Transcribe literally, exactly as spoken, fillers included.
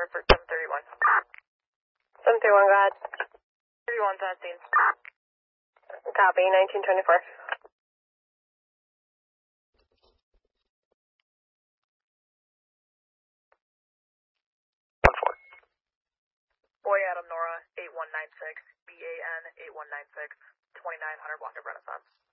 for seven thirty-one. seven thirty-one, go ahead. thirty-one's on scene. Copy, nineteen twenty-four. one four. Boy Adam Nora, eight one nine six, B A N eight one nine six, twenty-nine hundred block of Renaissance.